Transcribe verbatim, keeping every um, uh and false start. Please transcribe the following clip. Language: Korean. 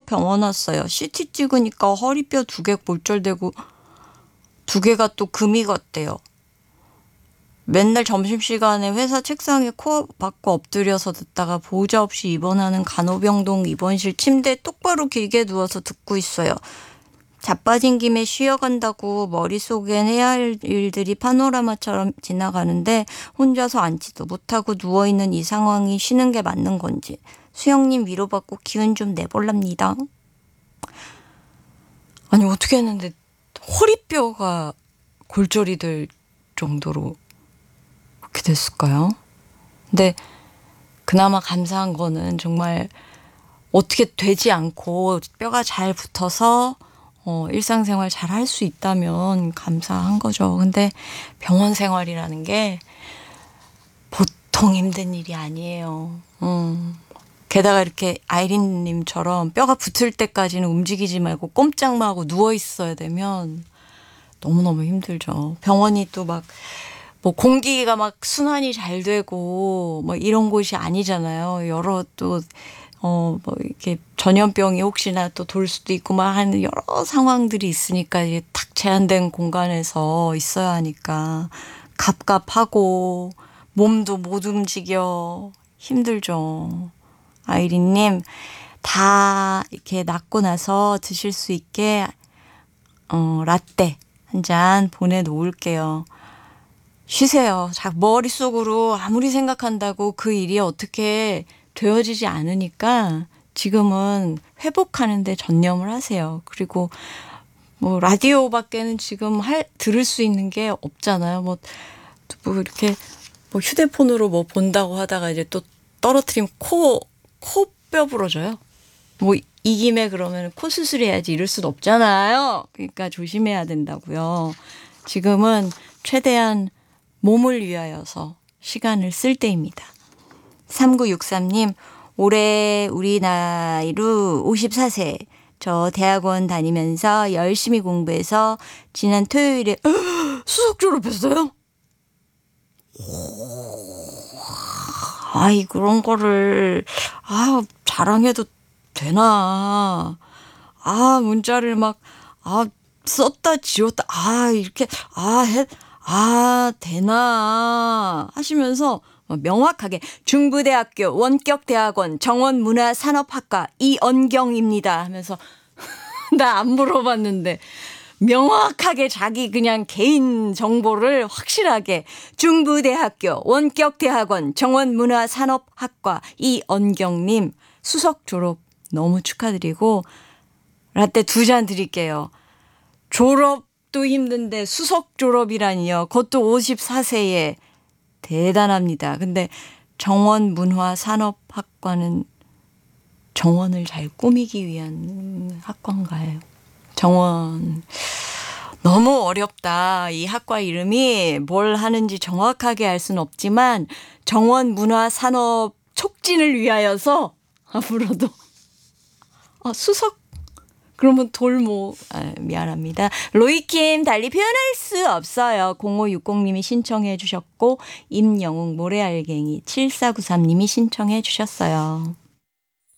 병원 왔어요. 씨티 찍으니까 허리뼈 두 개 골절되고 두 개가 또 금이 갔대요. 맨날 점심시간에 회사 책상에 코 박고 엎드려서 듣다가 보호자 없이 입원하는 간호병동 입원실 침대에 똑바로 길게 누워서 듣고 있어요. 자빠진 김에 쉬어간다고 머릿속엔 해야 할 일들이 파노라마처럼 지나가는데 혼자서 앉지도 못하고 누워있는 이 상황이 쉬는 게 맞는 건지 수영님 위로받고 기운 좀 내볼랍니다. 아니 어떻게 했는데 허리뼈가 골절이 될 정도로 그렇게 됐을까요? 근데 그나마 감사한 거는 정말 어떻게 되지 않고 뼈가 잘 붙어서 어, 일상생활 잘 할 수 있다면 감사한 거죠. 근데 병원 생활이라는 게 보통 힘든 일이 아니에요. 음. 게다가 이렇게 아이린님처럼 뼈가 붙을 때까지는 움직이지 말고 꼼짝만 하고 누워 있어야 되면 너무너무 힘들죠. 병원이 또 막 뭐 공기가 막 순환이 잘 되고 뭐 이런 곳이 아니잖아요. 여러 또 어 뭐 이렇게 전염병이 혹시나 또 돌 수도 있고 막 하는 여러 상황들이 있으니까 이게 딱 제한된 공간에서 있어야 하니까 갑갑하고 몸도 못 움직여 힘들죠. 아이린님 다 이렇게 낫고 나서 드실 수 있게 어 라떼 한 잔 보내놓을게요. 쉬세요. 자, 머릿속으로 아무리 생각한다고 그 일이 어떻게 되어지지 않으니까 지금은 회복하는 데 전념을 하세요. 그리고 뭐 라디오밖에는 지금 할 들을 수 있는 게 없잖아요. 뭐, 뭐 이렇게 뭐 휴대폰으로 뭐 본다고 하다가 이제 또 떨어뜨리면 코, 코뼈 부러져요. 뭐 이 김에 그러면 코 수술해야지 이럴 수는 없잖아요. 그러니까 조심해야 된다고요. 지금은 최대한 몸을 위하여서 시간을 쓸 때입니다. 삼구육삼님 올해 우리 나이로 오십사 세. 저 대학원 다니면서 열심히 공부해서 지난 토요일에 수석 졸업했어요? 아이 그런 거를 아 자랑해도 되나. 아 문자를 막 아 썼다 지웠다 아 이렇게 아 해, 아 되나 하시면서 명확하게 중부대학교 원격대학원 정원문화산업학과 이언경입니다 하면서 나 안 물어봤는데 명확하게 자기 그냥 개인 정보를 확실하게 중부대학교 원격대학원 정원문화산업학과 이언경님 수석 졸업 너무 축하드리고 라떼 두 잔 드릴게요. 졸업도 힘든데 수석 졸업이라니요. 그것도 오십사 세에 대단합니다. 근데 정원문화산업학과는 정원을 잘 꾸미기 위한 학과인가요? 정원 너무 어렵다. 이 학과 이름이 뭘 하는지 정확하게 알 수는 없지만 정원문화산업 촉진을 위하여서 앞으로도 아, 수석 그러면 돌모 아, 미안합니다. 로이킴 달리 표현할 수 없어요. 공오육공님이 신청해 주셨고 임영웅 모래알갱이 칠사구삼님이 신청해 주셨어요.